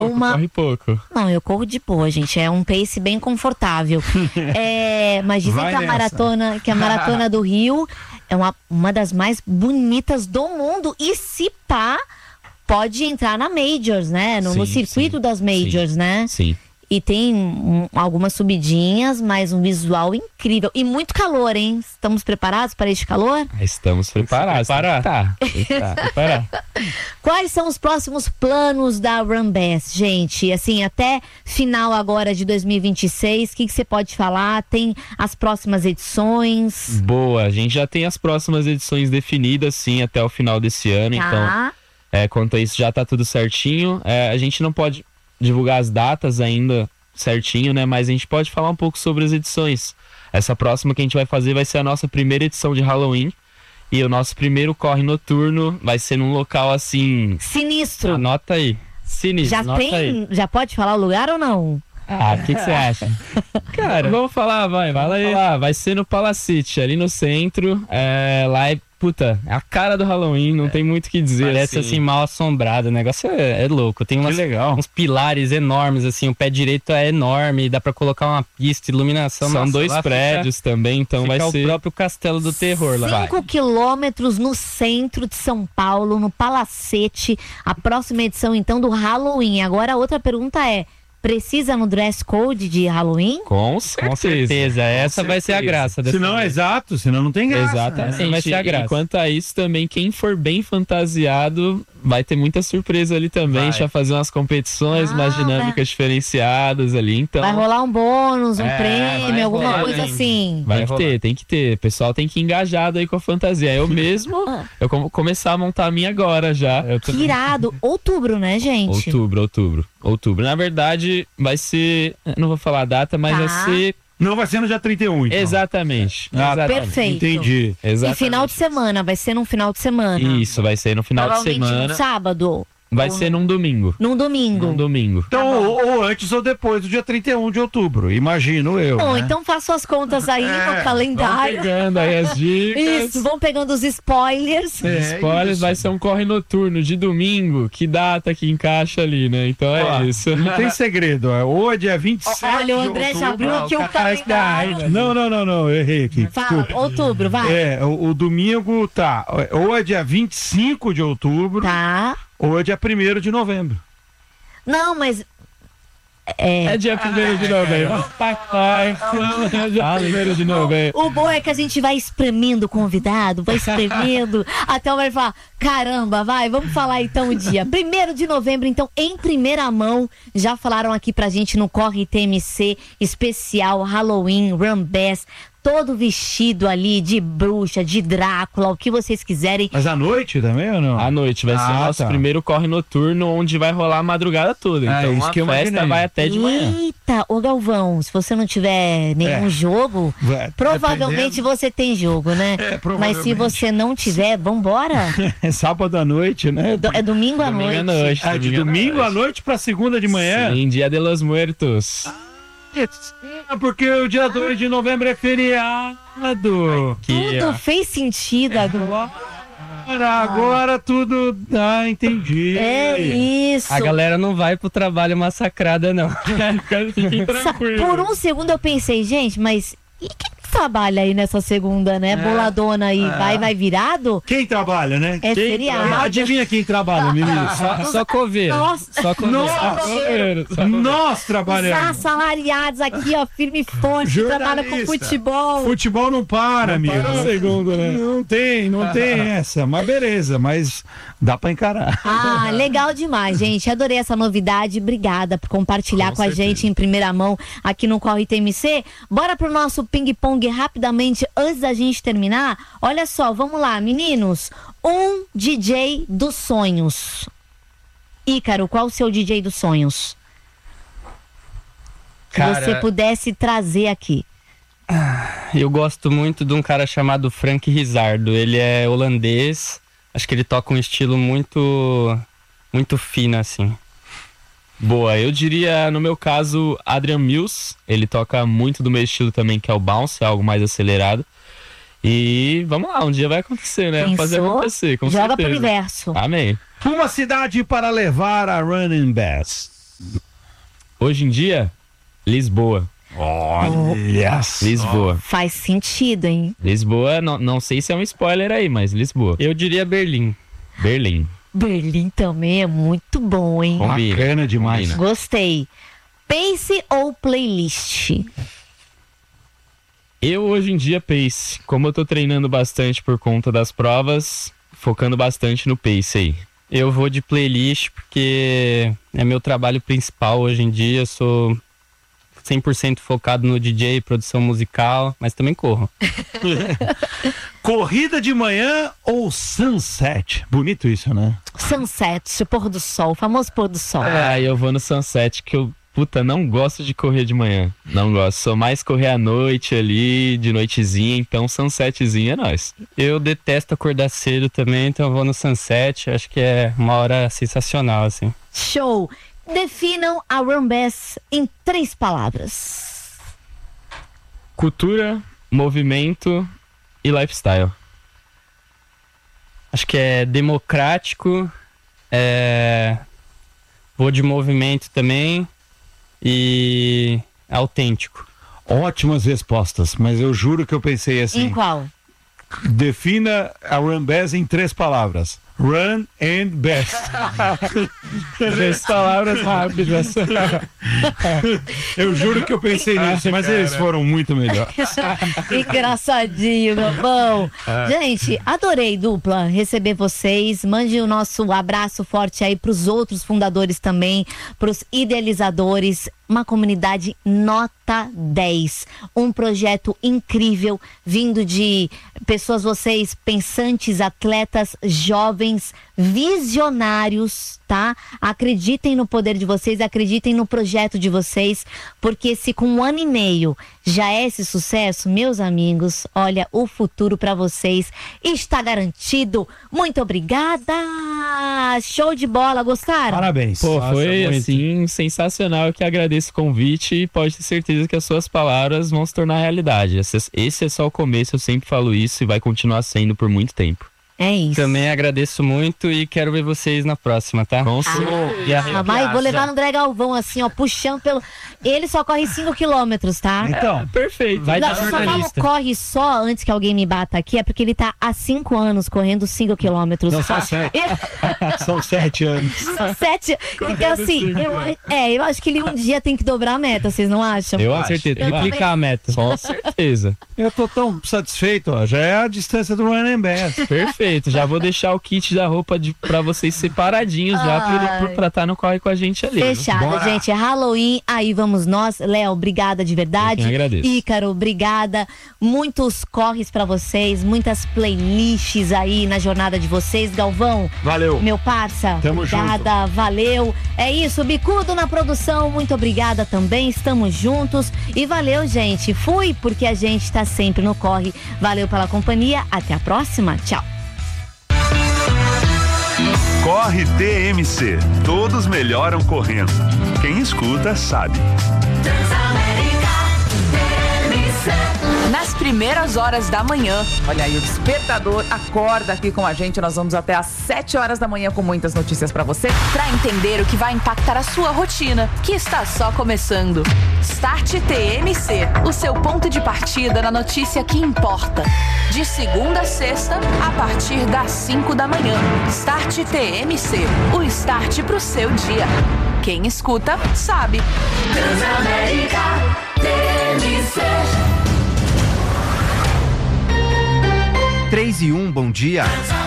Corre pouco. Não, eu corro de boa, gente. É um pace bem confortável. Mas dizem que a maratona do Rio é uma das mais bonitas do mundo. E se pá, pode entrar na Majors, né? No circuito das Majors, né? Sim. E tem algumas subidinhas, mas um visual incrível. E muito calor, hein? Estamos preparados para este calor? Estamos preparados. Tá. Quais são os próximos planos da Rambess, gente? Assim, até final agora de 2026, o que você pode falar? Tem as próximas edições? Boa, a gente já tem as próximas edições definidas, sim, até o final desse ano. Tá. Então, quanto a isso, já tá tudo certinho. A gente não pode divulgar as datas ainda certinho, né? Mas a gente pode falar um pouco sobre as edições. Essa próxima que a gente vai fazer vai ser a nossa primeira edição de Halloween. E o nosso primeiro corre noturno vai ser num local assim... sinistro. Anota aí. Sinistro. Já pode falar o lugar ou não? O que você acha? Cara, vamos falar, fala aí. Vai ser no Palacete, ali no centro. Lá é a cara do Halloween, não tem muito o que dizer. Parece assim, mal assombrado, o negócio é louco. Tem uns pilares enormes, assim, o pé direito é enorme, dá pra colocar uma pista, iluminação. São dois prédios também, então vai ser... o próprio Castelo do Terror lá. 5 quilômetros no centro de São Paulo, no Palacete, a próxima edição, então, do Halloween. Agora, a outra pergunta é: precisa no dress code de Halloween? Com certeza. Essa vai ser a graça. Senão não tem graça. Exatamente. Vai ser a graça. Enquanto a isso também, quem for bem fantasiado vai ter muita surpresa ali também. A gente vai fazer umas competições, umas dinâmicas diferenciadas ali. Então, vai rolar um bônus, um prêmio, alguma coisa assim. Tem que ter. O pessoal tem que ir engajado aí com a fantasia. Eu mesmo, eu vou começar a montar a minha agora já. Que irado. Outubro, né, gente? Outubro. Na verdade, vai ser... Não vou falar a data, mas vai ser... Não, vai ser no dia 31, então. Exatamente. Perfeito. Entendi. E final de semana, vai ser num final de semana. Isso, vai ser no final de semana. No sábado. Vai ser num domingo. Num domingo. Então, ou antes ou depois do dia 31 de outubro, imagino eu. Bom, né? então faça suas contas aí no calendário. Vamos pegando aí as dicas. Isso, vão pegando os spoilers. Spoilers, vai ser um corre noturno de domingo. Que data que encaixa ali, né? Então isso. Não tem segredo. Ou é dia 27. Olha, o André já abriu aqui o calendário. Não, eu errei aqui. Fala, outubro, vai. O domingo tá. Ou é dia 25 de outubro. Tá. Ou é dia 1º de novembro. Não, mas... É dia 1º de novembro. É dia 1º de novembro. O bom é que a gente vai espremendo o convidado, vai espremendo, até o vai falar, caramba, vamos falar então o dia. 1º de novembro, então, em primeira mão, já falaram aqui pra gente no Corre TMC, especial Halloween, Rambess, todo vestido ali de bruxa, de Drácula, o que vocês quiserem. Mas à noite também ou não? À noite, vai ser o nosso primeiro corre noturno, onde vai rolar a madrugada toda. Então isso que a festa vai até de manhã. Eita, ô Galvão, se você não tiver nenhum jogo, provavelmente você tem jogo, né? Mas se você não tiver, vambora. É sábado à noite, né? É domingo à noite. De domingo à noite pra segunda de manhã? Sim, Dia de los Muertos. Porque o dia 2 de novembro é feriado. Tudo fez sentido agora. Agora tudo... entendi. É isso. A galera não vai pro trabalho massacrada, não. Fiquem tranquilos. Por um segundo eu pensei, gente, mas... E quem trabalha aí nessa segunda, né? Boladona aí, vai virado? Quem trabalha, né? É feriado. Adivinha quem trabalha, menino? Só coveiro. Nossa. Nós trabalhamos. Os assalariados aqui, ó, firme e forte, trabalha com futebol. Futebol não para, amigo. Segundo, né? Não tem essa. Mas beleza, mas dá pra encarar. Legal demais, gente. Adorei essa novidade. Obrigada por compartilhar com a gente em primeira mão aqui no Corre TMC. Bora pro nosso ping-pong rapidamente antes da gente terminar. Olha só, vamos lá, meninos. Um DJ dos sonhos. Ícaro, qual o seu DJ dos sonhos? Que você pudesse trazer aqui. Eu gosto muito de um cara chamado Frank Rizardo. Ele é holandês. Acho que ele toca um estilo muito fino, assim. Boa, eu diria, no meu caso, Adrian Mills. Ele toca muito do meu estilo também, que é o bounce, é algo mais acelerado. E vamos lá, um dia vai acontecer, né? Vamos fazer acontecer, com Joga certeza. pro universo. Amém. Uma cidade para levar a Rambess. Hoje em dia, Lisboa. Olha, Lisboa. Faz sentido, hein? Lisboa, não sei se é um spoiler aí, mas Lisboa. Eu diria Berlim. Berlim. Berlim também é muito bom, hein? Combina. bacana demais. Combina. Gostei. Pace ou playlist? Eu hoje em dia pace. Como eu tô treinando bastante por conta das provas, focando bastante no pace aí. Eu vou de playlist porque é meu trabalho principal hoje em dia. Eu sou 100% focado no DJ, produção musical, mas também corro. Corrida de manhã ou sunset? Bonito isso, né? Sunset, pôr do sol, o famoso pôr do sol. Eu vou no sunset que eu, não gosto de correr de manhã. Não gosto. Sou mais correr à noite ali, de noitezinha, então sunsetzinho é nóis. Eu detesto acordar cedo também, então eu vou no sunset. Acho que é uma hora sensacional, assim. Show! Definam a Rambess em 3 palavras. Cultura, movimento e lifestyle. Acho que é democrático, vou de movimento também e autêntico. Ótimas respostas, mas eu juro que eu pensei Em assim. qual? Defina a Rambess em 3 palavras. Run and best. 3 palavras rápidas. Eu juro que eu pensei nisso, mas eles foram muito melhores. Engraçadinho, meu bom. Gente, adorei, dupla, receber vocês. Mande o nosso abraço forte aí pros outros fundadores também, pros idealizadores. Uma comunidade nota 10. Um projeto incrível, vindo de pessoas, vocês, pensantes, atletas, jovens, visionários, tá? Acreditem no poder de vocês, acreditem no projeto de vocês, porque se com 1 ano e meio já é esse sucesso, meus amigos, olha, o futuro pra vocês está garantido. Muito obrigada! Show de bola, gostaram? Parabéns. Pô, Nossa, foi muito. assim, sensacional. Eu que agradeço o convite e pode ter certeza que as suas palavras vão se tornar realidade. Esse é só o começo, eu sempre falo isso e vai continuar sendo por muito tempo. É isso. Também agradeço muito e quero ver vocês na próxima, tá? Com certeza. Mas vou levar no André Galvão, assim, ó, puxando pelo... Ele só corre 5 quilômetros, tá? Então, Perfeito. Vai Não, dar eu só falo jornalista. corre só antes que alguém me bata aqui, é porque ele tá há 5 anos correndo 5 quilômetros. não, são 7. São 7 anos. 7. Então, assim, eu acho que ele um dia tem que dobrar a meta, vocês não acham? Eu Com acho. certeza, Eu triplicar a meta. Com certeza. Eu tô tão satisfeito, ó. Já é a distância do Run and best. Perfeito. Já vou deixar o kit da roupa pra vocês separadinhos já pra estar no corre com a gente ali. Fechado, Bora. gente. É Halloween, aí vamos nós. Léo, obrigada de verdade. Eu que agradeço. Ícaro, obrigada. Muitos corres pra vocês, muitas playlists aí na jornada de vocês. Galvão, Valeu. meu parça, Tamo obrigada, valeu. É isso, Bicudo na produção, muito obrigada também. Estamos juntos e valeu, gente. Fui porque a gente tá sempre no corre. Valeu pela companhia. Até a próxima. Tchau. Corre TMC. Todos melhoram correndo. Quem escuta sabe. Nas primeiras horas da manhã. Olha aí, o despertador acorda aqui com a gente. Nós vamos até às 7 horas da manhã com muitas notícias pra você. Para entender o que vai impactar a sua rotina, que está só começando. Start TMC, o seu ponto de partida na notícia que importa. De segunda a sexta, a partir das 5 da manhã. Start TMC, o start pro seu dia. Quem escuta, sabe. Transamérica TMC. 3 e 1, bom dia.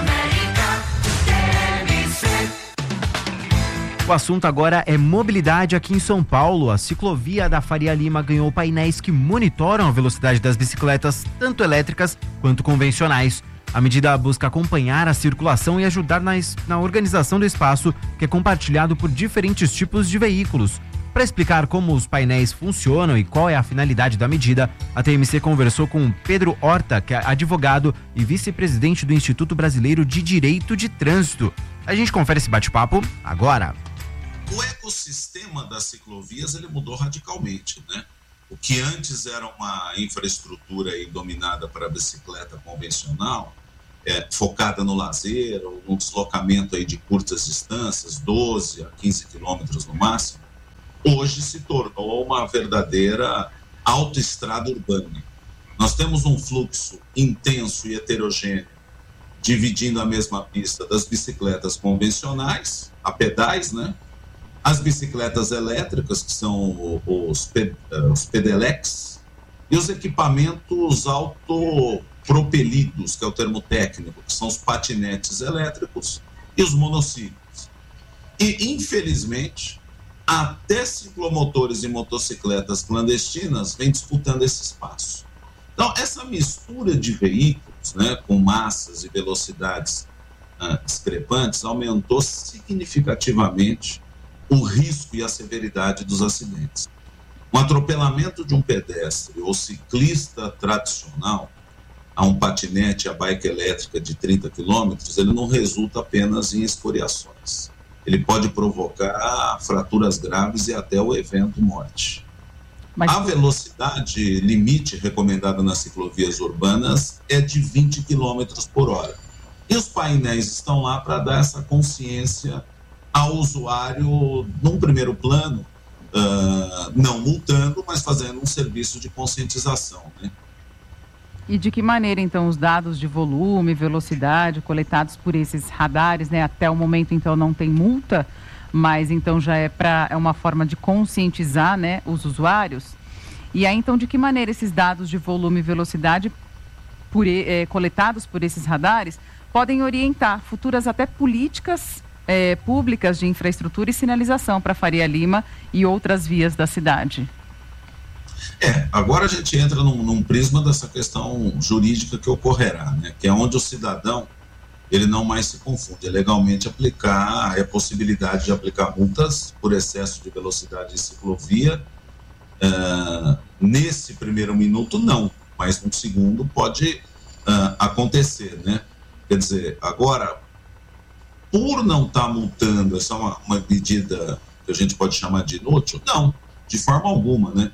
O assunto agora é mobilidade aqui em São Paulo. A ciclovia da Faria Lima ganhou painéis que monitoram a velocidade das bicicletas, tanto elétricas quanto convencionais. A medida busca acompanhar a circulação e ajudar na organização do espaço, que é compartilhado por diferentes tipos de veículos. Para explicar como os painéis funcionam e qual é a finalidade da medida, a TMC conversou com Pedro Horta, que é advogado e vice-presidente do Instituto Brasileiro de Direito de Trânsito. A gente confere esse bate-papo agora. O ecossistema das ciclovias ele mudou radicalmente, né? O que antes era uma infraestrutura aí dominada para a bicicleta convencional, focada no lazer ou no deslocamento aí de curtas distâncias, 12 a 15 quilômetros no máximo, hoje se tornou uma verdadeira autoestrada urbana. Nós temos um fluxo intenso e heterogêneo, dividindo a mesma pista das bicicletas convencionais, a pedais, né? As bicicletas elétricas, que são os pedelecs, e os equipamentos autopropelidos, que é o termo técnico, que são os patinetes elétricos e os monociclos. E, infelizmente, até ciclomotores e motocicletas clandestinas vêm disputando esse espaço. Então, essa mistura de veículos, né, com massas e velocidades discrepantes, aumentou significativamente o risco e a severidade dos acidentes. Um atropelamento de um pedestre ou ciclista tradicional a um patinete, a bike elétrica de 30 km, ele não resulta apenas em escoriações. Ele pode provocar fraturas graves e até o evento morte. A velocidade limite recomendada nas ciclovias urbanas é de 20 km por hora. E os painéis estão lá para dar essa consciência ao usuário, num primeiro plano, não multando, mas fazendo um serviço de conscientização, né? E de que maneira, então, os dados de volume, velocidade coletados por esses radares, né? Até o momento, então, não tem multa, mas então já é uma forma de conscientizar, né, os usuários. E aí, então, de que maneira esses dados de volume e velocidade coletados por esses radares podem orientar futuras até políticas públicas de infraestrutura e sinalização para Faria Lima e outras vias da cidade? Agora a gente entra num prisma dessa questão jurídica que ocorrerá, né? Que é onde o cidadão, ele não mais se confunde, é legalmente aplicar, a possibilidade de aplicar multas por excesso de velocidade em ciclovia. Nesse primeiro minuto não, mas no segundo pode acontecer, né? Quer dizer, agora, por não estar multando, essa é uma medida que a gente pode chamar de inútil? Não, de forma alguma, né?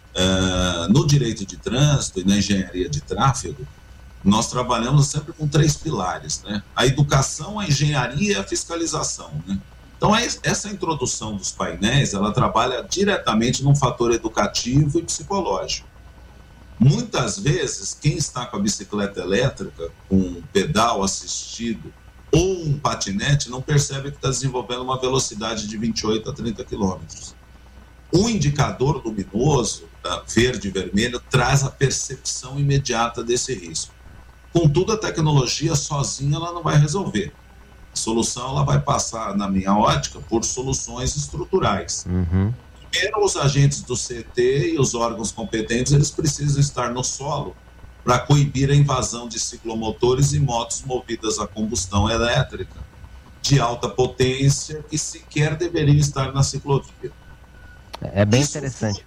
No direito de trânsito e na engenharia de tráfego, nós trabalhamos sempre com 3 pilares, né? A educação, a engenharia e a fiscalização, né? Então, essa introdução dos painéis, ela trabalha diretamente num fator educativo e psicológico. Muitas vezes, quem está com a bicicleta elétrica, com um pedal assistido ou um patinete, não percebe que está desenvolvendo uma velocidade de 28 a 30 quilômetros. O indicador luminoso, verde e vermelho, traz a percepção imediata desse risco. Contudo, a tecnologia sozinha ela não vai resolver. A solução ela vai passar, na minha ótica, por soluções estruturais. Primeiro, os agentes do CT e os órgãos competentes, eles precisam estar no solo para coibir a invasão de ciclomotores e motos movidas a combustão elétrica de alta potência que sequer deveriam estar na ciclovia. É bem interessante.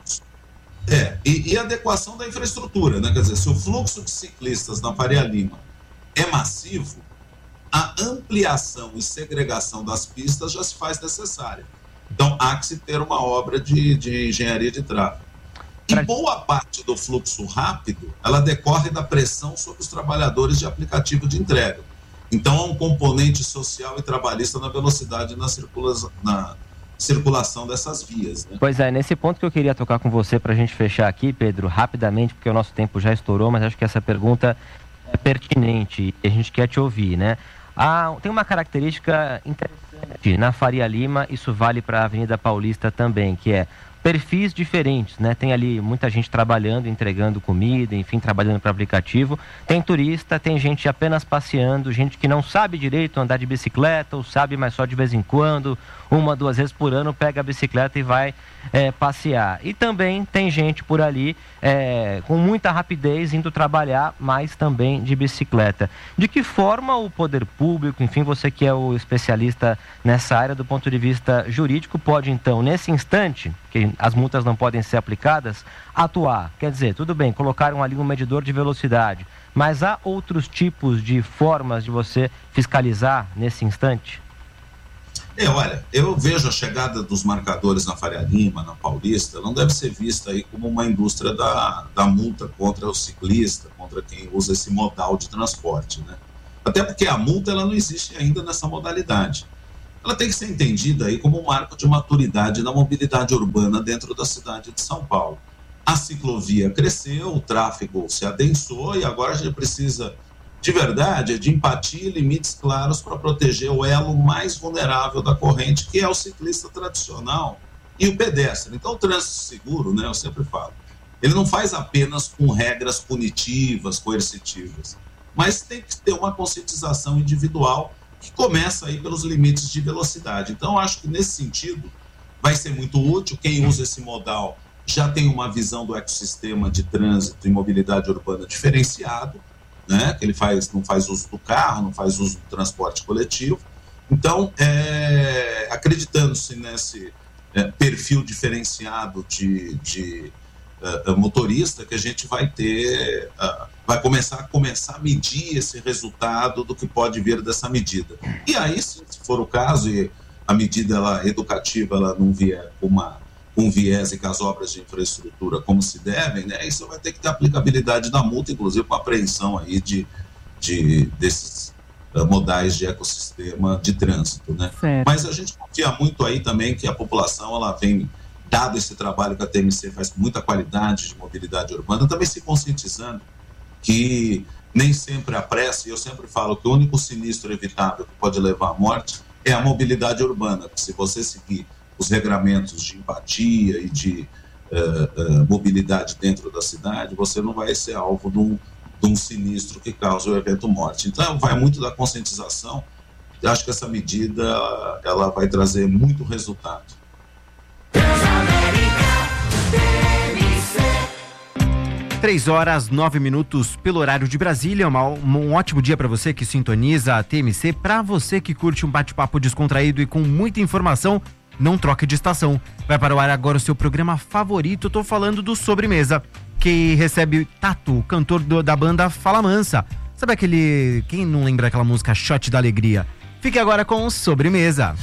E a adequação da infraestrutura, né? Quer dizer, se o fluxo de ciclistas na Faria Lima é massivo, a ampliação e segregação das pistas já se faz necessária. Então, há que se ter uma obra de engenharia de tráfego. E boa parte do fluxo rápido, ela decorre da pressão sobre os trabalhadores de aplicativo de entrega. Então, há um componente social e trabalhista na velocidade na circulação dessas vias, né? Pois é, nesse ponto que eu queria tocar com você para a gente fechar aqui, Pedro, rapidamente, porque o nosso tempo já estourou, mas acho que essa pergunta é pertinente e a gente quer te ouvir, né? Tem uma característica interessante na Faria Lima, isso vale para a Avenida Paulista também, que é perfis diferentes, né? Tem ali muita gente trabalhando, entregando comida, enfim, trabalhando para aplicativo. Tem turista, tem gente apenas passeando, gente que não sabe direito andar de bicicleta, ou sabe, mas só de vez em quando, 1, 2 vezes por ano, pega a bicicleta e vai passear. E também tem gente por ali com muita rapidez indo trabalhar, mas também de bicicleta. De que forma o poder público, enfim, você que é o especialista nessa área do ponto de vista jurídico, pode então, nesse instante, que as multas não podem ser aplicadas, atuar? Quer dizer, tudo bem, colocaram ali um medidor de velocidade, mas há outros tipos de formas de você fiscalizar nesse instante? Olha, eu vejo a chegada dos marcadores na Faria Lima, na Paulista, não deve ser vista aí como uma indústria da multa contra o ciclista, contra quem usa esse modal de transporte, né? Até porque a multa ela não existe ainda nessa modalidade. ela tem que ser entendida aí como um marco de maturidade na mobilidade urbana dentro da cidade de São Paulo. A ciclovia cresceu, o tráfego se adensou e agora a gente precisa, de verdade, de empatia e limites claros para proteger o elo mais vulnerável da corrente, que é o ciclista tradicional e o pedestre. Então, o trânsito seguro, né, eu sempre falo, ele não faz apenas com regras punitivas, coercitivas, mas tem que ter uma conscientização individual que começa aí pelos limites de velocidade. Então, acho que nesse sentido vai ser muito útil. Quem usa esse modal já tem uma visão do ecossistema de trânsito e mobilidade urbana diferenciado, né? Que ele não faz uso do carro, não faz uso do transporte coletivo. Então, acreditando-se nesse perfil diferenciado de motorista, que a gente vai começar a medir esse resultado do que pode vir dessa medida. E aí, se for o caso, e a medida educativa ela não vier com um viés e com as obras de infraestrutura como se devem, né? Isso vai ter que ter aplicabilidade da multa, inclusive com a apreensão aí desses modais de ecossistema de trânsito, né? Mas a gente confia muito aí também que a população, ela vem, dado esse trabalho que a TMC faz com muita qualidade de mobilidade urbana, também se conscientizando que nem sempre a pressa, e eu sempre falo que o único sinistro evitável que pode levar à morte é a mobilidade urbana, porque se você seguir os regramentos de empatia e de mobilidade dentro da cidade, você não vai ser alvo de um sinistro que causa o evento morte. Então, vai muito da conscientização. Eu acho que essa medida ela vai trazer muito resultado. 3h09 pelo horário de Brasília. Um ótimo dia para você que sintoniza a TMC. Para você que curte um bate-papo descontraído e com muita informação, não troque de estação. Vai para o ar agora o seu programa favorito. Eu tô falando do Sobremesa, que recebe Tato, o cantor da banda Fala Mansa. Sabe aquele... Quem não lembra aquela música Shot da Alegria? Fique agora com o Sobremesa.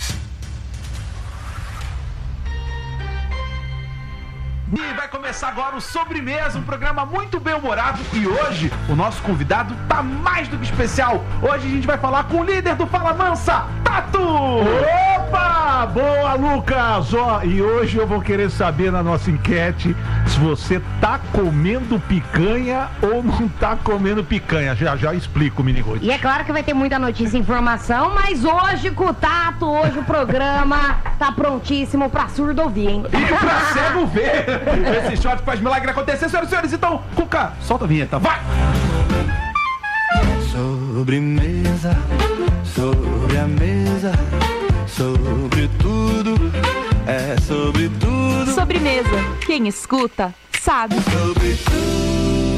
E vai começar agora o Sobremesa, um programa muito bem-humorado. E hoje o nosso convidado tá mais do que especial. Hoje a gente vai falar com o líder do Fala Mansa, Tato! Opa! Boa, Lucas! E hoje eu vou querer saber na nossa enquete se você tá comendo picanha ou não tá comendo picanha. Já explico, Minigude. E é claro que vai ter muita notícia e informação, mas hoje com o Tato, hoje o programa tá prontíssimo pra surdo ouvir, hein? E pra cego ver! Esse shot faz milagre acontecer, senhoras e senhores. Então, Cuca, solta a vinheta, vai! Sobremesa, sobre a mesa, sobre tudo, é sobre tudo. Sobremesa, quem escuta, sabe. Sobre tudo.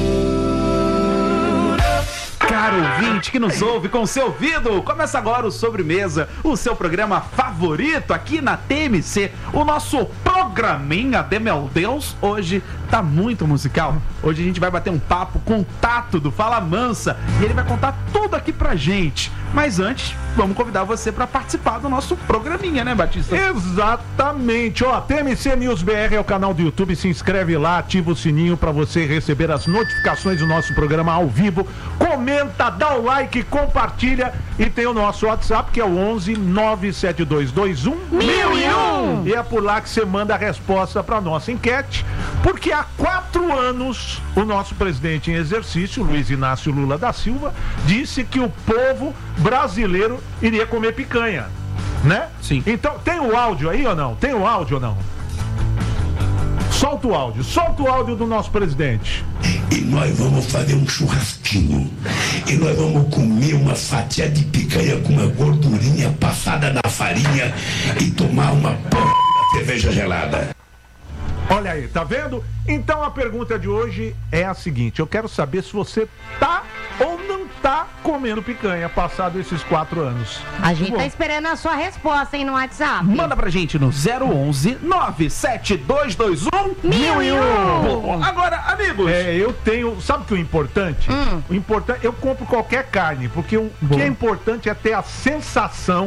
Caro ouvinte que nos ouve com o seu ouvido, começa agora o Sobremesa, o seu programa favorito aqui na TMC. O nosso programinha de meu Deus hoje tá muito musical. Hoje a gente vai bater um papo com o Tato do Fala Mansa e ele vai contar tudo aqui pra gente. Mas antes, vamos convidar você para participar do nosso programinha, né, Batista? Exatamente. TMC News BR é o canal do YouTube. Se inscreve lá, ativa o sininho para você receber as notificações do nosso programa ao vivo. Comenta, dá o like, compartilha. E tem o nosso WhatsApp, que é o 11 97221 1001. E é por lá que você manda a resposta para nossa enquete. Porque há 4 anos, o nosso presidente em exercício, Luiz Inácio Lula da Silva, disse que o povo brasileiro iria comer picanha, né? Sim. Então, tem o áudio aí ou não? Tem o áudio ou não? Solta o áudio do nosso presidente. E nós vamos fazer um churrasquinho. E nós vamos comer uma fatia de picanha com uma gordurinha passada na farinha e tomar uma cerveja gelada. Olha aí, tá vendo? Então a pergunta de hoje é a seguinte: eu quero saber se você tá ou não tá comendo picanha passado esses 4 anos. A gente tá esperando a sua resposta aí no WhatsApp. Manda pra gente no 011 97221 1001. Agora, amigos, eu tenho, sabe o que é o importante? O importante, eu compro qualquer carne, porque o que é importante é ter a sensação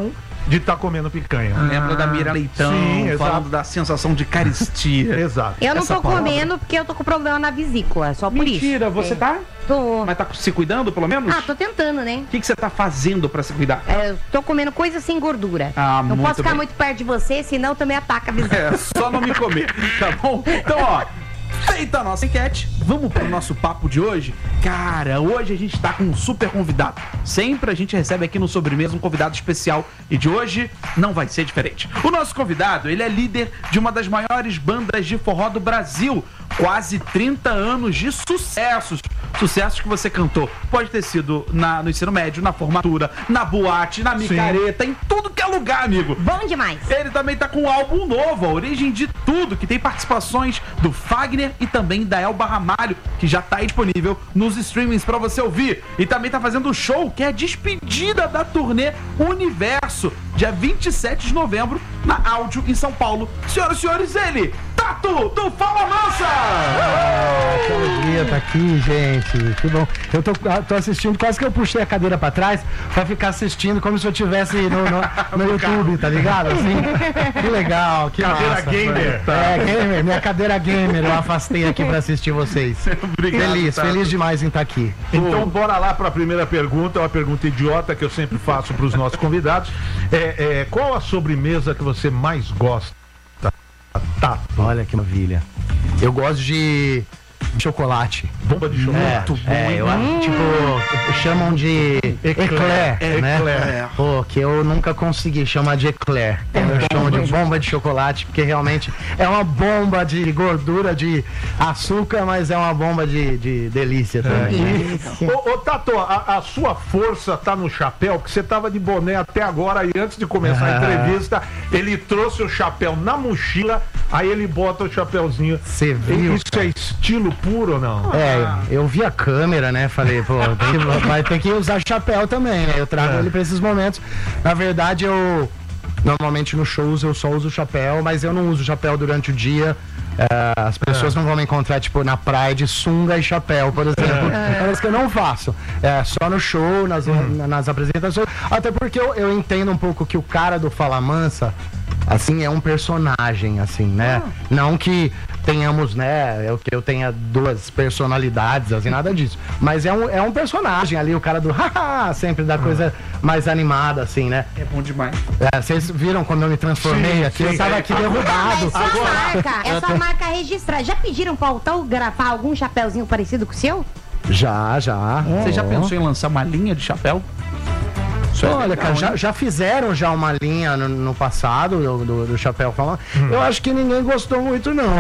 de estar comendo picanha. Lembra da Mira Leitão, Sim, falando exato. da sensação de caristia. Exato. Eu não Essa tô palavra. comendo porque eu tô com problema na vesícula, só por isso. Mentira, você tá? Tô. Mas tá se cuidando, pelo menos? Ah, tô tentando, né? O que você tá fazendo pra se cuidar? Eu tô comendo coisa sem gordura. Ah, não muito posso ficar bem. muito perto de você, senão também ataca a vesícula. É, só não me comer, tá bom? Então, ó, feita a nossa enquete, vamos pro nosso papo de hoje? Cara, hoje a gente tá com um super convidado. Sempre a gente recebe aqui no Sobremesa um convidado especial e de hoje não vai ser diferente. O nosso convidado, ele é líder de uma das maiores bandas de forró do Brasil. Quase 30 anos de sucessos. Sucessos que você cantou. Pode ter sido no ensino médio, na formatura, na boate, na micareta, em tudo que é lugar, amigo. Bom demais. Ele também tá com um álbum novo, A Origem de Tudo, que tem participações do Fagner e também da Elba Ramalho, que já tá disponível nos streamings pra você ouvir. E também tá fazendo um show que é a despedida da turnê Universo, dia 27 de novembro, na Áudio, em São Paulo. Senhoras e senhores, ele, Tato, do Fala Mansa! Que alegria tá aqui, gente. Que bom. Eu tô assistindo, quase que eu puxei a cadeira pra trás pra ficar assistindo como se eu estivesse no YouTube, tá ligado? Assim, que legal, que Cadeira massa. gamer. Gamer, minha cadeira gamer, eu afastei aqui pra assistir vocês. Obrigado, Tato. Feliz demais em estar aqui. Então, bora lá para a primeira pergunta, uma pergunta idiota que eu sempre faço para os nossos convidados. Qual a sobremesa que você mais gosta? Tá. Olha que maravilha. Eu gosto de chocolate. Bomba de chocolate. Muito bom. Tipo, chamam de eclair, né? Eclair. Pô, que eu nunca consegui chamar de eclair. Eu chamo de bomba de chocolate, porque realmente é uma bomba de gordura, de açúcar, mas é uma bomba de delícia também. Ô, Tato, a sua força tá no chapéu, que você tava de boné até agora e antes de começar a entrevista, ele trouxe o chapéu na mochila, aí ele bota o chapéuzinho. Você viu? Isso é estilo puro ou não? Eu vi a câmera, né? Falei, pô, vai ter que usar chapéu também, né? Eu trago ele pra esses momentos. Na verdade, normalmente nos shows eu só uso chapéu, mas eu não uso chapéu durante o dia. As pessoas não vão me encontrar, tipo, na praia de sunga e chapéu, por exemplo. Parece que eu não faço. Só no show, nas apresentações. Até porque eu entendo um pouco que o cara do Fala Mansa, assim, é um personagem, assim, né? Não que tenhamos, né, eu tenha duas personalidades, assim, nada disso. Mas é um personagem ali, o cara do haha, sempre da coisa mais animada, assim, né? É bom demais. Vocês viram quando eu me transformei aqui? Eu tava aqui derrubado. Essa marca registrada. Já pediram pra autografar algum chapéuzinho parecido com o seu? Já. Você já pensou em lançar uma linha de chapéu? Olha, cara, já fizeram uma linha no passado do chapéu falando. Eu acho que ninguém gostou muito, não.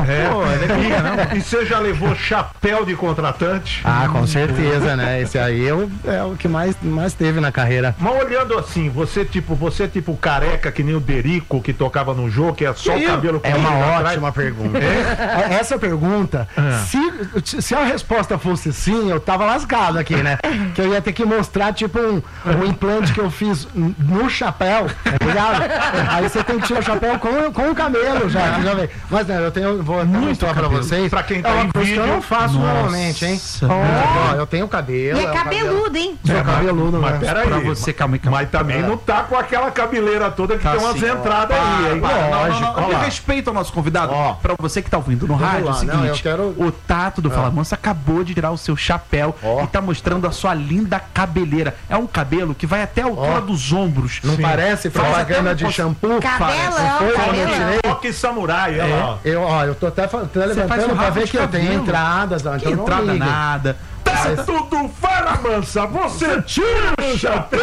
E você já levou chapéu de contratante? Ah, com certeza, né? Esse aí é o que mais teve na carreira. Mas olhando assim, você tipo careca, que nem o Derico, que tocava no jogo, que é só o cabelo É uma atrás. ótima pergunta. Essa pergunta, se a resposta fosse sim, eu tava lascado aqui, né? Que eu ia ter que mostrar, tipo, um implante que eu fiz no chapéu, tá ligado? Aí você tem que tirar o chapéu com o cabelo já vem. Mas né, vou mostrar pra vocês. Pra quem tá é uma em coisa vídeo, que eu não faço normalmente, hein? Ó, eu tenho cabelo. E é cabeludo, hein? Sou cabeludo, mas né? peraí. Pra você, calma. Mas também não tá com aquela cabeleira toda que tem umas entradas aí, hein? Lógico. Com respeito ao nosso convidado, pra você que tá ouvindo no rádio, é o seguinte, o Tato do Fala Mansa acabou de tirar o seu chapéu e tá mostrando a sua linda cabeleira. É um cabelo que vai até a altura dos ombros. Não parece propaganda de shampoo? Cabelão. Toque samurai, Eu tô até levantando pra ver que eu tenho entradas. Que entrada nada. Tudo Fala Mansa, você tira o chapéu!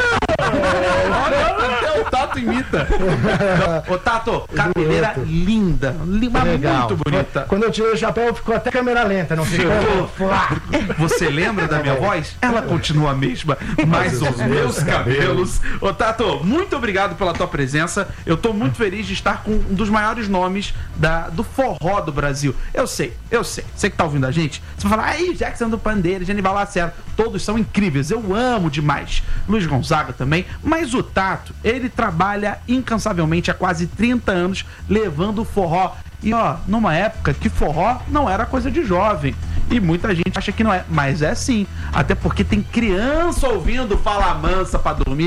Até o Tato imita. Ô Tato, cabeleira linda, muito bonita. Quando eu tirei o chapéu, ficou até câmera lenta, não ficou? Você lembra da minha voz? Ela continua a mesma, mas os meus cabelos. Ô Tato, muito obrigado pela tua presença. Eu tô muito feliz de estar com um dos maiores nomes do forró do Brasil. Eu sei. Você que tá ouvindo a gente, você vai falar, aí, Jackson do Pandeiro, Genival Lacerda, todos são incríveis, eu amo demais. Luiz Gonzaga também, mas o Tato, ele trabalha incansavelmente há quase 30 anos levando o forró. E numa época que forró não era coisa de jovem. E muita gente acha que não é, mas é sim. Até porque tem criança ouvindo Fala Mansa pra dormir.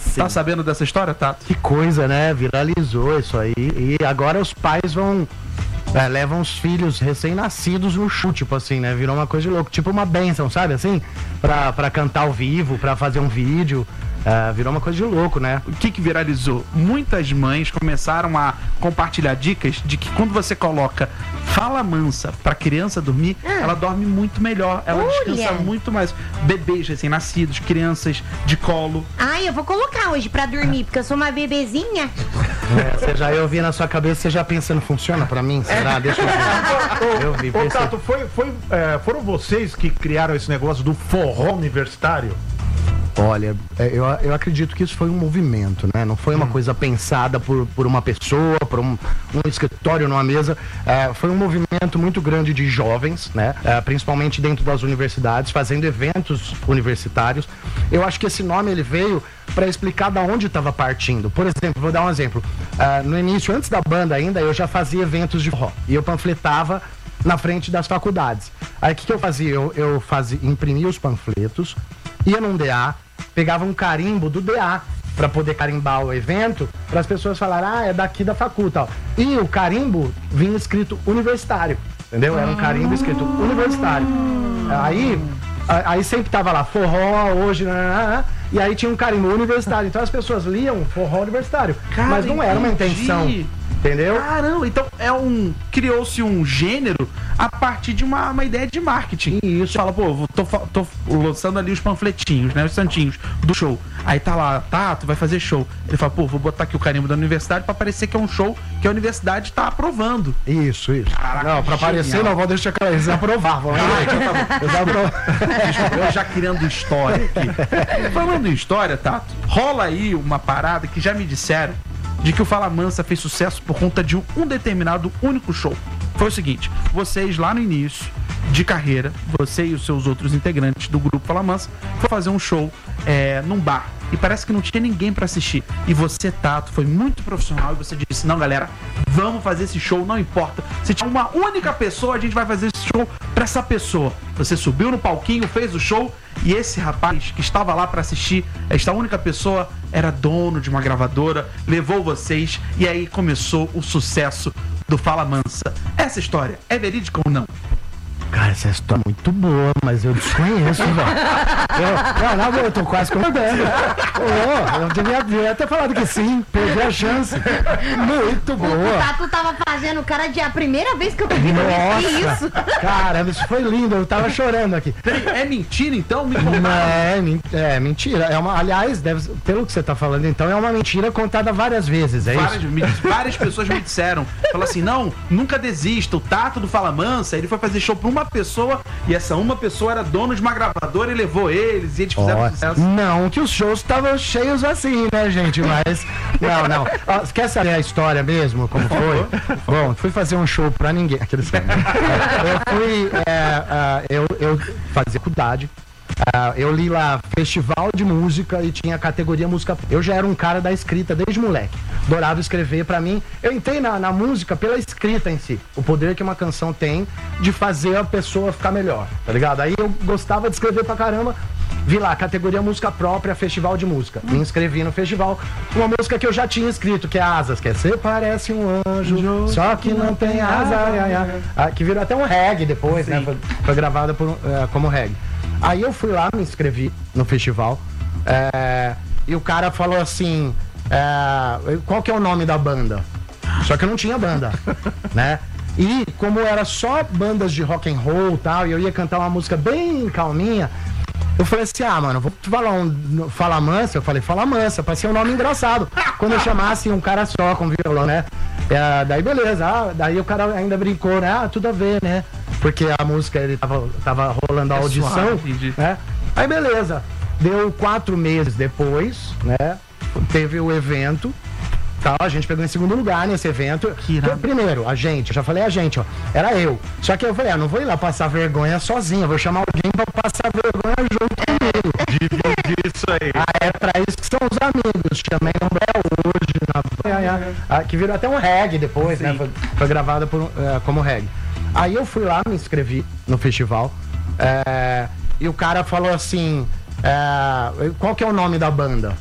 Tá sabendo dessa história, Tato? Que coisa, né? Viralizou isso aí. E agora os pais vão... levam os filhos recém-nascidos no show, tipo assim, né? Virou uma coisa de louco. Tipo uma bênção, sabe? Assim, pra cantar ao vivo, pra fazer um vídeo. Virou uma coisa de louco, né? O que viralizou? Muitas mães começaram a compartilhar dicas de que quando você coloca fala mansa pra criança dormir, ela dorme muito melhor, ela descansa muito mais. Bebês recém-nascidos, crianças de colo. Ai, eu vou colocar hoje pra dormir, porque eu sou uma bebezinha. Você já eu vi na sua cabeça, você já pensando, funciona pra mim? Será? Deixa eu ver. Eu vi, Ô, pensei. Tato, foram vocês que criaram esse negócio do forró universitário? Olha, eu acredito que isso foi um movimento, né? Não foi uma coisa pensada por uma pessoa, por um escritório numa mesa. Foi um movimento muito grande de jovens, né? Principalmente dentro das universidades, fazendo eventos universitários. Eu acho que esse nome ele veio para explicar da onde estava partindo. Por exemplo, vou dar um exemplo. No início, antes da banda ainda, eu já fazia eventos de forró. E eu panfletava na frente das faculdades. Aí o que eu fazia? Eu imprimia os panfletos, ia num DA, pegava um carimbo do DA para poder carimbar o evento, para as pessoas falarem, é daqui da faculdade. E o carimbo vinha escrito universitário, entendeu? Era um carimbo escrito universitário. Aí sempre tava lá, forró, hoje, e aí tinha um carimbo universitário. Então as pessoas liam forró universitário, mas não era uma intenção. Entendeu? Caramba, então criou-se um gênero a partir de uma ideia de marketing. Isso. Fala, pô, tô lançando ali os panfletinhos, né? Os santinhos do show. Aí tá lá, Tato vai fazer show. Ele fala, pô, vou botar aqui o carimbo da universidade pra parecer que é um show que a universidade tá aprovando. Isso. Caraca, não, pra aparecer não, vou deixar claro, eles aprovavam. Eu já criando história aqui. Falando em história, Tato, rola aí uma parada que já me disseram de que o Fala Mansa fez sucesso por conta de um determinado único show. Foi o seguinte, vocês lá no início de carreira, você e os seus outros integrantes do grupo Fala Mansa, foram fazer um show num bar. E parece que não tinha ninguém pra assistir. E você, Tato, foi muito profissional e você disse, não, galera, vamos fazer esse show, não importa. Se tiver uma única pessoa, a gente vai fazer esse show pra essa pessoa. Você subiu no palquinho, fez o show e esse rapaz que estava lá pra assistir, esta única pessoa, era dono de uma gravadora, levou vocês e aí começou o sucesso do Fala Mansa. Essa história é verídica ou não? Cara, essa história é muito boa, mas eu desconheço, velho. Eu tô quase concordando. Eu devia ter falado que sim, perdi a chance. Muito boa. O Tato tava fazendo o cara de a primeira vez que eu tô vendo isso. Caramba, isso foi lindo, eu tava chorando aqui. É mentira, então? É mentira. Aliás, pelo que você tá falando, então, é uma mentira contada várias vezes, é isso? Várias pessoas me disseram. Falaram assim, não, nunca desista. O Tato do Fala Mansa, ele foi fazer show pra uma pessoa e essa uma pessoa era dono de uma gravadora e levou eles e eles fizeram sucesso. Não, que os shows estavam cheios assim, né, gente? Mas, não. Quer saber a história mesmo, como foi? Bom, fui fazer um show pra ninguém. Eu fazia faculdade. Eu li lá festival de música e tinha a categoria música. Eu já era um cara da escrita desde moleque. Adorava escrever. Pra mim, eu entrei na música pela escrita em si. O poder que uma canção tem de fazer a pessoa ficar melhor, tá ligado? Aí eu gostava de escrever pra caramba. Vi lá, categoria música própria, festival de música. Me inscrevi no festival. Uma música que eu já tinha escrito, que é Asas, que é Você parece um anjo, só que não tem asa. Que virou até um reggae depois, né? Foi gravada como reggae. Aí eu fui lá, me inscrevi no festival, e o cara falou assim, qual que é o nome da banda? Só que eu não tinha banda, né? E como era só bandas de rock and roll e tal, e eu ia cantar uma música bem calminha, eu falei assim, mano, vou falar Fala Mansa. Eu falei Fala Mansa, pra ser um nome engraçado. Quando eu chamasse um cara só com violão, né? Daí beleza, daí o cara ainda brincou, né? Tudo a ver, né? Porque a música, ele tava rolando a audição, né? Aí beleza, deu 4 meses depois, né? Teve o evento, tal, a gente pegou em segundo lugar nesse evento. Primeiro, eu já falei era eu. Só que eu falei, não vou ir lá passar vergonha sozinho, eu vou chamar alguém pra passar vergonha junto comigo. Dividir isso aí. É pra isso que são os amigos. Chamei um hoje, que virou até um reggae depois, né? Foi gravada como reggae. Aí eu fui lá, me inscrevi no festival, e o cara falou assim, qual que é o nome da banda?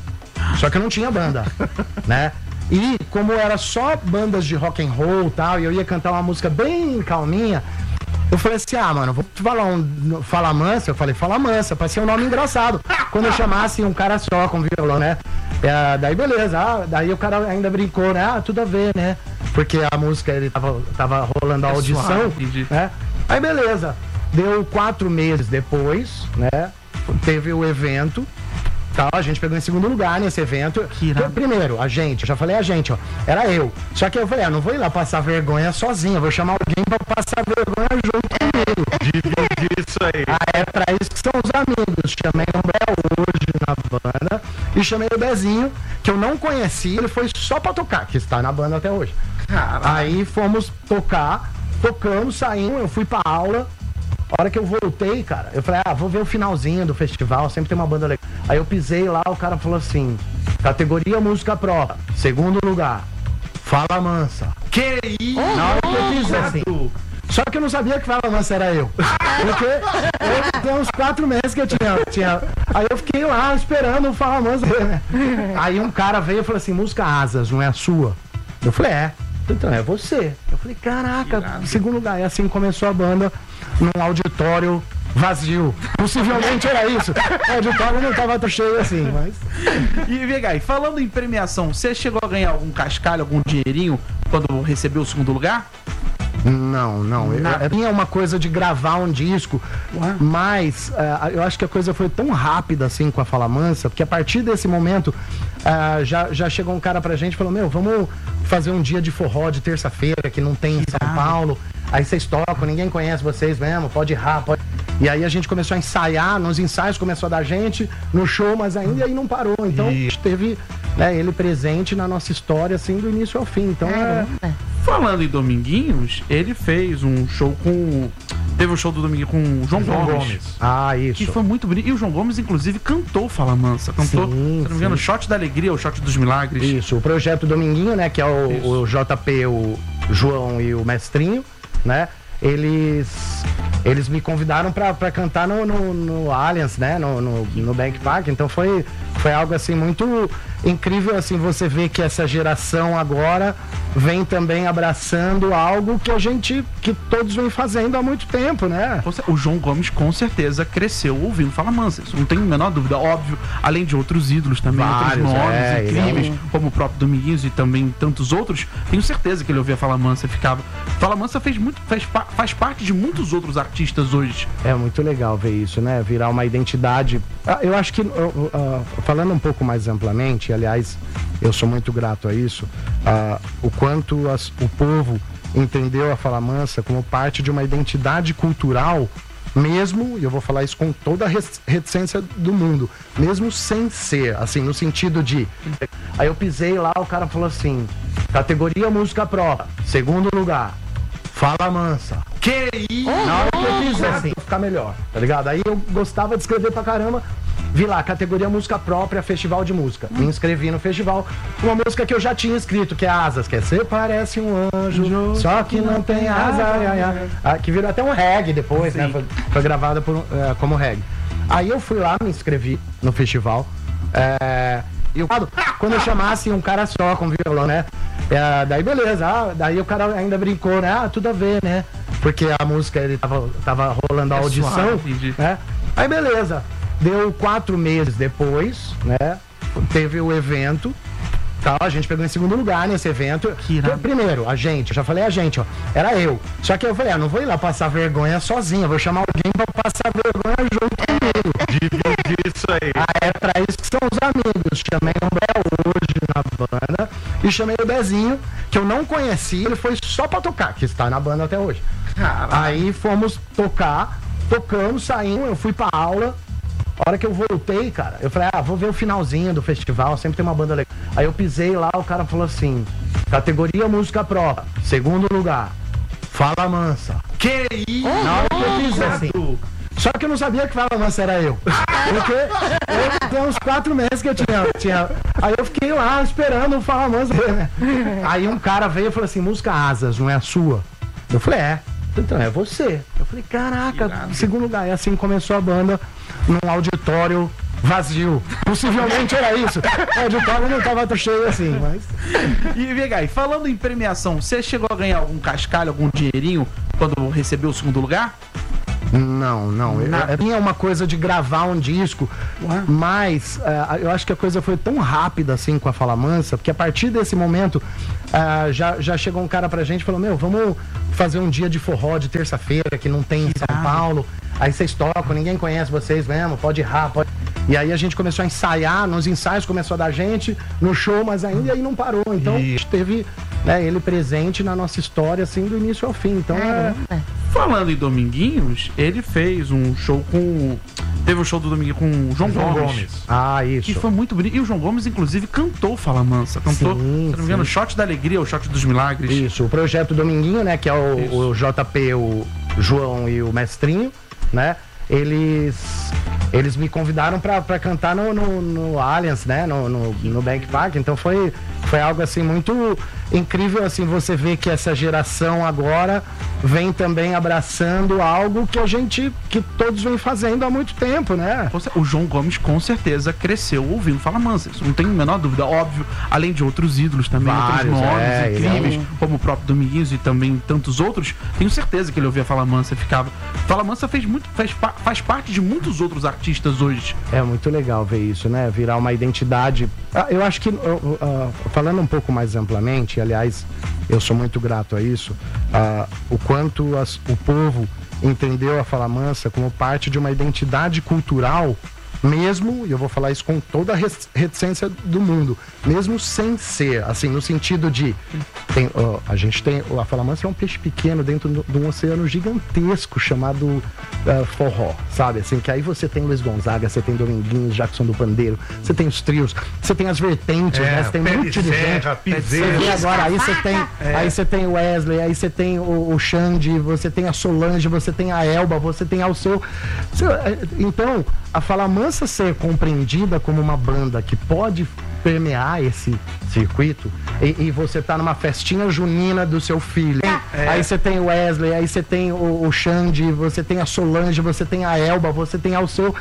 Só que eu não tinha banda, né? E como era só bandas de rock and roll e tal, e eu ia cantar uma música bem calminha, eu falei assim, mano, vou falar Fala Mansa. Eu falei, Fala Mansa, pra ser um nome engraçado. Quando eu chamasse um cara só com violão, né? Daí beleza, daí o cara ainda brincou, né? Tudo a ver, né? Porque a música, ele tava rolando a audição, né? Aí beleza, deu 4 meses depois, né? Teve o evento. A gente pegou em segundo lugar nesse evento. Primeiro, a gente, eu já falei a gente, ó, era eu. Só que eu falei, não vou ir lá passar vergonha sozinho, eu vou chamar alguém pra passar vergonha junto comigo. Dividir isso aí. É pra isso que são os amigos. Chamei o Bel hoje na banda e chamei o Bezinho, que eu não conhecia, ele foi só pra tocar, que está na banda até hoje. Aí fomos tocar, tocamos, saímos, eu fui pra aula. A hora que eu voltei, cara, eu falei, vou ver o finalzinho do festival, sempre tem uma banda legal. Aí eu pisei lá, o cara falou assim, categoria música própria, segundo lugar, Fala Mansa. Que isso? Na hora que eu fiz assim. Só que eu não sabia que Fala Mansa era eu. Porque eu tenho uns 4 meses que eu tinha. Aí eu fiquei lá esperando o Fala Mansa, né? Aí um cara veio e falou assim, música Asas, não é a sua? Eu falei, então é você. Eu falei, caraca, segundo lugar. E assim começou a banda num auditório vazio. Possivelmente era isso. O auditório não estava tão cheio assim, mas... E Vegai, falando em premiação, você chegou a ganhar algum cascalho, algum dinheirinho quando recebeu o segundo lugar? Não. Tinha uma coisa de gravar um disco, mas eu acho que a coisa foi tão rápida assim com a Fala Mansa, porque a partir desse momento já chegou um cara pra gente e falou, vamos fazer um dia de forró de terça-feira que não tem em São Paulo. Aí vocês tocam, ninguém conhece vocês mesmo, pode errar, pode... E aí a gente começou a ensaiar, nos ensaios começou a dar gente, no show, mas ainda aí não parou. Então a gente teve ele presente na nossa história, assim, do início ao fim. Então Falando em Dominguinhos, ele fez um show com... Teve um show do Dominguinho com o João Gomes. Isso. Que foi muito bonito. E o João Gomes, inclusive, cantou Fala Mansa. Cantou, se não me engano, Shot da Alegria ou Shot dos Milagres. Isso, o projeto Dominguinho, né, que é o JP, o João e o Mestrinho, né? Eles me convidaram pra cantar no Allianz, né? No Bank Park. Então foi algo assim muito incrível, assim, você vê que essa geração agora vem também abraçando algo que todos vêm fazendo há muito tempo, né? O João Gomes com certeza cresceu ouvindo Fala Mansa, isso não tem a menor dúvida, óbvio, além de outros ídolos também, vários, outros nomes incríveis, como o próprio Dominguinhos e também tantos outros, tenho certeza que ele ouvia Fala Mansa e ficava. Fala Mansa faz parte de muitos outros artistas hoje. É muito legal ver isso, né? Virar uma identidade. Eu acho que, falando um pouco mais amplamente, aliás, eu sou muito grato a isso, o quanto o povo entendeu a Fala Mansa como parte de uma identidade cultural, mesmo, e eu vou falar isso com toda a reticência do mundo, mesmo sem ser, assim, no sentido de... Aí eu pisei lá, o cara falou assim, categoria música própria, segundo lugar, Fala Mansa. Que isso? Na hora que eu fiz assim, ficar melhor, tá ligado? Aí eu gostava de escrever pra caramba, vi lá, categoria música própria, festival de música. Me inscrevi no festival, uma música que eu já tinha escrito, que é Asas, que é Você parece um anjo, só que não tem asa, que virou até um reggae depois, né? Foi gravada como reggae. Aí eu fui lá, me inscrevi no festival, e quando eu chamasse um cara só com violão, né? Daí beleza, daí o cara ainda brincou, né? Tudo a ver, né? Porque a música, ele tava rolando a audição, né? Aí beleza, deu 4 meses depois, né? Teve o evento, a gente pegou em segundo lugar nesse evento. Primeiro, a gente, eu já falei a gente, ó, era eu. Só que eu falei, não vou ir lá passar vergonha sozinho, eu vou chamar alguém pra passar vergonha junto comigo. Dividir isso aí. É pra isso que são os amigos. Chamei o Bel hoje na banda e chamei o Bezinho, que eu não conhecia, ele foi só pra tocar, que está na banda até hoje. Aí fomos tocar, tocamos, saímos, eu fui pra aula. A hora que eu voltei, cara, eu falei, vou ver o finalzinho do festival, sempre tem uma banda legal. Aí eu pisei lá, o cara falou assim, categoria música própria, segundo lugar, Fala Mansa. Que isso? Na hora que eu fiz assim. Só que eu não sabia que Fala Mansa era eu. Porque eu tenho uns 4 meses que eu tinha. Aí eu fiquei lá esperando o Fala Mansa, né? Aí um cara veio e falou assim, música Asas, não é a sua? Eu falei, então é você. Eu falei, caraca, segundo lugar. E assim começou a banda num auditório vazio. Possivelmente era isso. O auditório não estava tão cheio assim, mas... E Vegai, falando em premiação, você chegou a ganhar algum cascalho, algum dinheirinho quando recebeu o segundo lugar? Não. É uma coisa de gravar um disco, mas eu acho que a coisa foi tão rápida assim com a Fala Mansa, porque a partir desse momento já chegou um cara pra gente e falou, vamos fazer um dia de forró de terça-feira que não tem em São Paulo. Aí vocês tocam, ninguém conhece vocês mesmo, pode errar, pode... E aí a gente começou a ensaiar, nos ensaios começou a dar gente, no show, mas ainda aí não parou. Então a gente teve ele presente na nossa história, assim, do início ao fim. Então Falando em Dominguinhos, ele fez um show com... Teve um show do Dominguinhos com o João Gomes. Ah, isso. Que foi muito bonito. E o João Gomes, inclusive, cantou Fala Mansa. Cantou, se não me engano, Shot da Alegria ou Shot dos Milagres. Isso, o projeto Dominguinho, né? Que é o JP, o João e o Mestrinho, né? Eles me convidaram pra cantar no Allianz, né? No Bank Park. Então foi algo assim muito incrível, assim, você vê que essa geração agora vem também abraçando algo que todos vêm fazendo há muito tempo, né? O João Gomes com certeza cresceu ouvindo Fala Mansa, isso não tem a menor dúvida, óbvio, além de outros ídolos também, vários, outros nomes incríveis, como o próprio Dominguinhos e também tantos outros, tenho certeza que ele ouvia Fala Mansa e ficava. Fala Mansa faz parte de muitos outros artistas hoje. É muito legal ver isso, né? Virar uma identidade. Eu acho que, falando um pouco mais amplamente, aliás, eu sou muito grato a isso, o quanto o povo entendeu a Fala Mansa como parte de uma identidade cultural, mesmo, e eu vou falar isso com toda a reticência do mundo, mesmo sem ser, assim, no sentido de a gente tem, a Fala Mansa é um peixe pequeno dentro de um oceano gigantesco chamado forró, sabe, assim, que aí você tem Luiz Gonzaga, você tem Dominguinhos, Jackson do Pandeiro, você tem os trios, você tem as vertentes, né, você tem muito de gente, agora, aí você tem o Wesley, aí você tem o Xande, você tem a Solange, você tem a Elba, você tem ao seu, então, a Fala Mansa ser compreendida como uma banda que pode permear esse circuito e você tá numa festinha junina do seu filho, aí você tem o Wesley, aí você tem o Xande, você tem a Solange, você tem a Elba, você tem ao seu,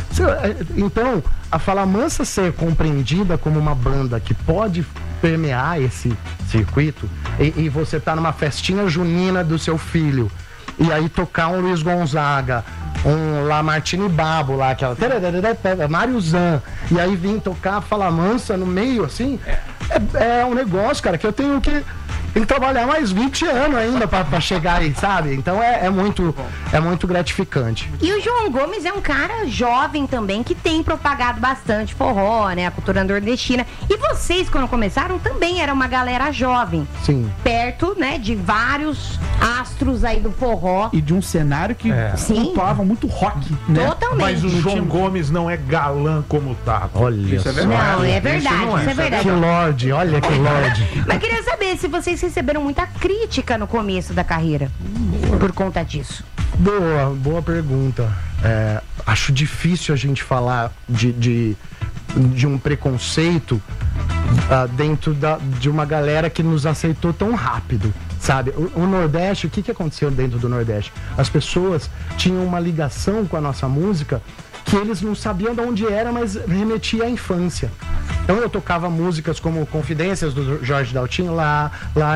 então a Fala Mansa ser compreendida como uma banda que pode permear esse circuito e você tá numa festinha junina do seu filho e aí tocar um Luiz Gonzaga, um Lamartine Babo lá, aquela Mário Zan, e aí vim tocar Fala Mansa no meio, assim, é um negócio, cara, que eu tenho que trabalhar mais 20 anos ainda pra chegar aí, sabe? Então é muito gratificante. E o João Gomes é um cara jovem também, que tem propagado bastante forró, né? A cultura nordestina. E vocês, quando começaram, também era uma galera jovem. Sim. Perto, né, de vários astros aí do forró. E de um cenário que pontuava muito rock, né? Totalmente. Mas o João Gomes não é galã como tá. Olha isso. Não, é verdade, isso é verdade. Que lorde, olha que lorde. Mas queria saber se vocês receberam muita crítica no começo da carreira por conta disso. Boa pergunta. Acho difícil a gente falar de um preconceito dentro de uma galera que nos aceitou tão rápido, sabe? O Nordeste, o que aconteceu dentro do Nordeste? As pessoas tinham uma ligação com a nossa música que eles não sabiam de onde era, mas remetia à infância. Então eu tocava músicas como Confidências do Jorge Daltinho, lá,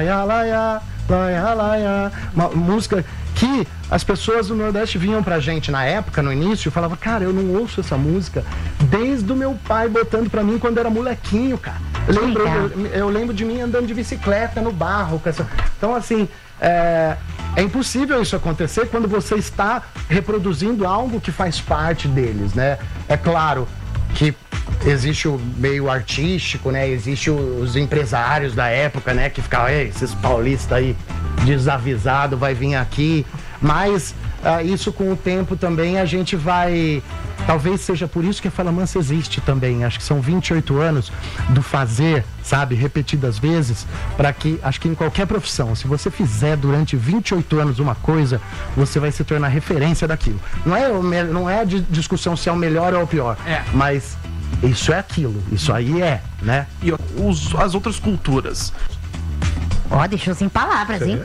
uma música que as pessoas do Nordeste vinham pra gente na época, no início, e falavam, cara, eu não ouço essa música desde o meu pai botando pra mim quando era molequinho, cara. Eu lembro de mim andando de bicicleta no barro. Então, assim, é impossível isso acontecer quando você está reproduzindo algo que faz parte deles, né? É claro que existe o meio artístico, né? Existe os empresários da época, né? Que ficavam, esses paulistas aí desavisado vai vir aqui. Mas isso com o tempo também a gente vai... Talvez seja por isso que a Fala Mansa existe também. Acho que são 28 anos do fazer, sabe, repetidas vezes, para que, acho que em qualquer profissão, se você fizer durante 28 anos uma coisa, você vai se tornar referência daquilo. Não é de discussão se é o melhor ou o pior, mas isso é aquilo, isso aí né? E as outras culturas? Deixou sem palavras, hein?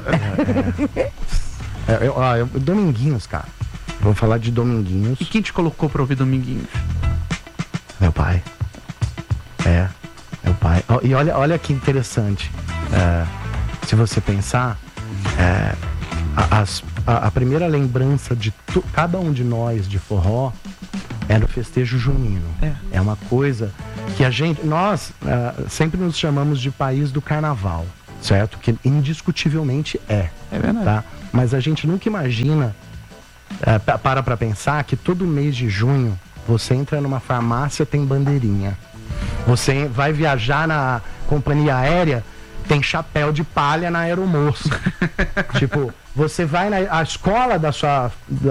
Dominguinhos, cara. Vou falar de Dominguinhos. E quem te colocou pra ouvir Dominguinhos? Meu pai. Meu pai. E olha que interessante. Se você pensar, a primeira lembrança de cada um de nós de forró é no festejo junino. É uma coisa que nós sempre nos chamamos de país do carnaval, certo? Que indiscutivelmente é. É verdade. Tá? Mas a gente nunca imagina, pra pensar que todo mês de junho você entra numa farmácia, tem bandeirinha. Você vai viajar na companhia aérea, tem chapéu de palha na aeromoça. Tipo, você vai na escola da sua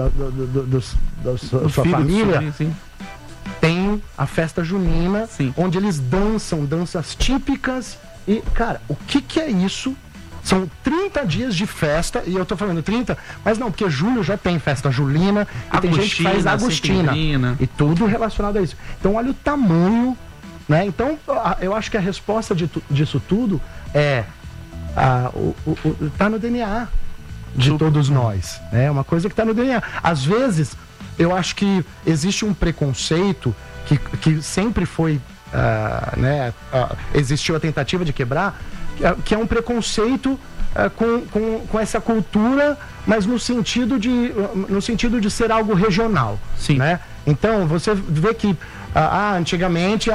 família, tem a festa junina, onde eles dançam danças típicas. E, cara, o que é isso? São 30 dias de festa, e eu tô falando 30, mas não, porque julho já tem festa julina, e tem gente que faz agostina, e tudo relacionado a isso. Então, olha o tamanho, né? Então, eu acho que a resposta disso tudo tá no DNA de todos nós. É uma coisa que tá no DNA. Às vezes, eu acho que existe um preconceito que sempre foi, existiu a tentativa de quebrar, que é um preconceito com essa cultura, mas no sentido de ser algo regional. Sim. Né? Então, você vê que antigamente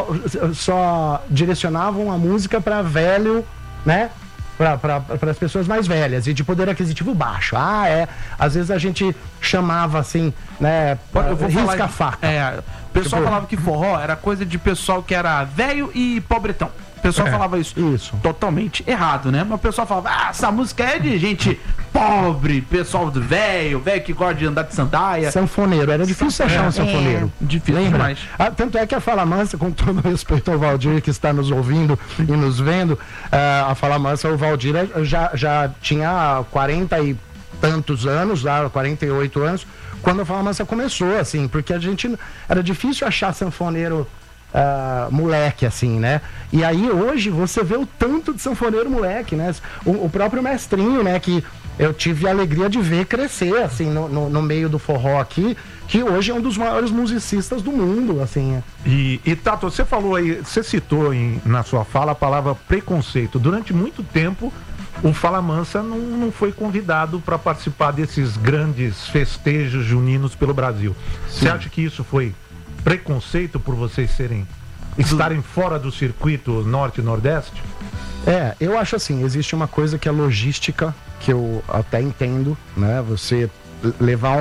só direcionavam a música para velho, né? Para as pessoas mais velhas e de poder aquisitivo baixo. Às vezes a gente chamava assim, né? Risca-faca. O pessoal falava que forró era coisa de pessoal que era velho e pobretão. O pessoal falava isso totalmente errado, né? Mas o pessoal falava, essa música é de gente pobre, pessoal velho que gosta de andar de sandália. Sanfoneiro, era difícil achar um sanfoneiro. Difícil demais. Tanto é que a Fala Mansa, com todo respeito ao Valdir que está nos ouvindo e nos vendo, a Fala Mansa, o Valdir já tinha 40 e tantos anos, 48 anos, quando a Fala Mansa começou, assim, porque era difícil achar sanfoneiro moleque, assim, né? E aí hoje você vê o tanto de sanfoneiro moleque, né? O próprio Mestrinho, né? Que eu tive a alegria de ver crescer, assim, no meio do forró aqui, que hoje é um dos maiores musicistas do mundo, assim. E Tato, você falou aí, você citou na sua fala a palavra preconceito. Durante muito tempo, o Fala Mansa não foi convidado para participar desses grandes festejos juninos pelo Brasil. Você acha que isso foi preconceito por vocês estarem fora do circuito norte e nordeste? Eu acho assim, existe uma coisa que é logística, que eu até entendo, né? Você levar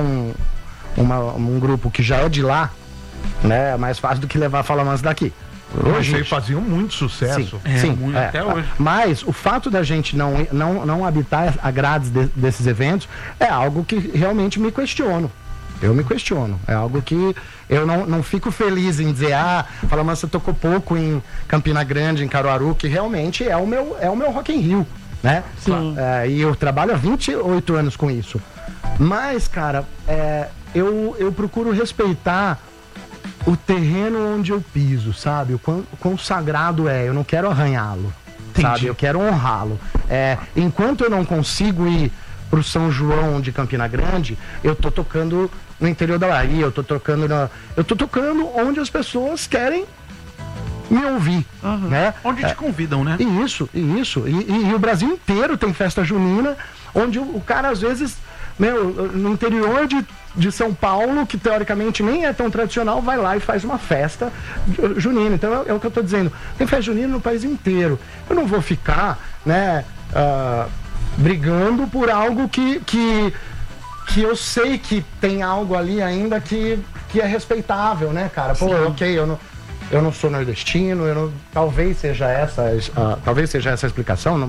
um grupo que já é de lá, né? É mais fácil do que levar a Fala Mansa daqui. Vocês faziam muito sucesso. Sim, até hoje. Mas o fato da gente não habitar a grades desses eventos é algo que realmente me questiono. Eu me questiono. É algo que eu não fico feliz em dizer, Fala Mansa tocou pouco em Campina Grande, em Caruaru, que realmente é o meu Rock in Rio, né? Sim. E eu trabalho há 28 anos com isso. Mas, cara, eu procuro respeitar o terreno onde eu piso, sabe? O quão sagrado é. Eu não quero arranhá-lo, sabe? Eu quero honrá-lo. Enquanto eu não consigo ir pro São João de Campina Grande, eu tô tocando no interior da Bahia, eu tô tocando onde as pessoas querem me ouvir, né? Onde te convidam, né? Isso. E o Brasil inteiro tem festa junina, onde o cara às vezes, no interior de São Paulo, que teoricamente nem é tão tradicional, vai lá e faz uma festa junina. Então é o que eu tô dizendo. Tem festa junina no país inteiro. Eu não vou ficar, né, brigando por algo que eu sei que tem algo ali ainda que é respeitável, né, cara? Pô, ok, eu não sou nordestino, talvez seja essa a explicação,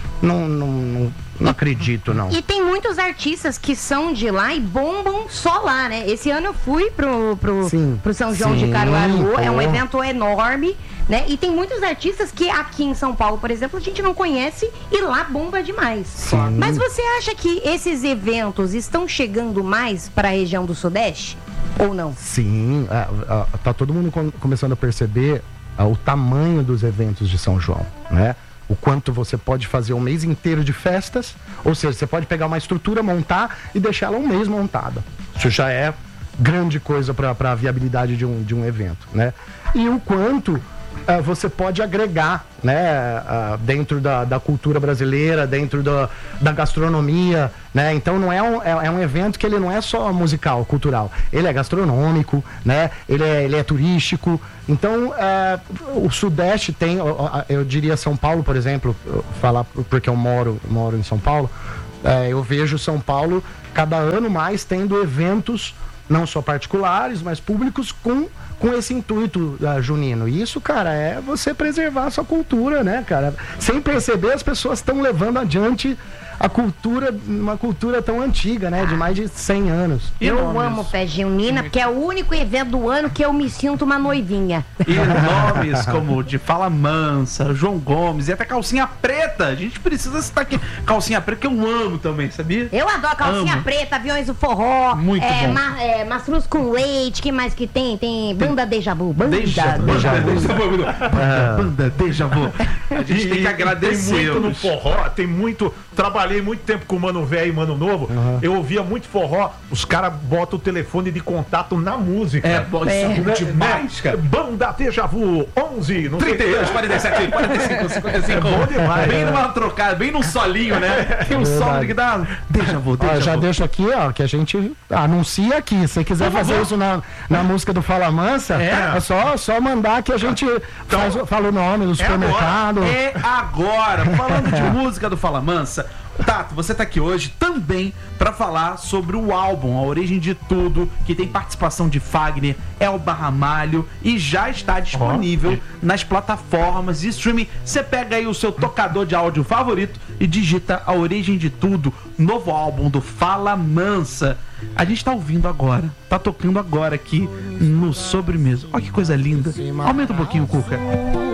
não acredito, não. E tem muitos artistas que são de lá e bombam só lá, né? Esse ano eu fui pro São João de Caruaru, é um evento enorme, né? E tem muitos artistas que aqui em São Paulo, por exemplo, a gente não conhece e lá bomba demais. Sim. Mas você acha que esses eventos estão chegando mais para a região do Sudeste? Ou não? Sim, tá todo mundo começando a perceber o tamanho dos eventos de São João, né? O quanto você pode fazer um mês inteiro de festas, ou seja, você pode pegar uma estrutura, montar e deixar ela um mês montada. Isso já é grande coisa para a viabilidade de um evento, né? E o quanto você pode agregar, né, dentro da cultura brasileira, dentro da gastronomia, né? Então não é um evento que ele não é só musical, cultural, ele é gastronômico, né? Ele é turístico. Então o Sudeste tem, eu diria São Paulo, por exemplo, falar porque eu moro em São Paulo, eu vejo São Paulo cada ano mais tendo eventos não só particulares, mas públicos com esse intuito junino. E isso, cara, é você preservar a sua cultura, né, cara? Sem perceber, as pessoas estão levando adiante a cultura, uma cultura tão antiga, né? De mais de 100 anos. Eu amo Festa Junina, porque é o único evento do ano que eu me sinto uma noivinha. E nomes como de Fala Mansa, João Gomes e até Calcinha Preta. A gente precisa citar aqui Calcinha Preta, que eu amo também, sabia? Eu adoro Calcinha Preta, Aviões do Forró. Muito bom. Mastruz com leite, que mais que tem? Tem Banda Deja Vu. Banda Deja Vu. A gente tem que agradecer. Tem muito no forró, tem muito... Trabalhei muito tempo com o Mano Velho e Mano Novo. Eu ouvia muito forró. Os caras botam o telefone de contato na música. Isso é demais, cara. Banda Deja Vu 11, não 32, 47, 45, 55. É bom demais. Bem numa trocada, bem num solinho, né? Tem um solo que dá Deja Vu, Deja Vu. Já deixo aqui, ó, que a gente anuncia aqui. Se você quiser fazer isso na música do Fala Mansa, é só mandar que a gente fala o nome do supermercado. É agora. Falando de música do Fala Mansa, Tato, você tá aqui hoje também para falar sobre o álbum A Origem de Tudo, que tem participação de Fagner, Elba Ramalho e já está disponível nas plataformas de streaming. Você pega aí o seu tocador de áudio favorito e digita A Origem de Tudo, novo álbum do Fala Mansa. A gente tá ouvindo agora, tá tocando agora aqui no Sobremesa. Olha que coisa linda. Aumenta um pouquinho, Cuca.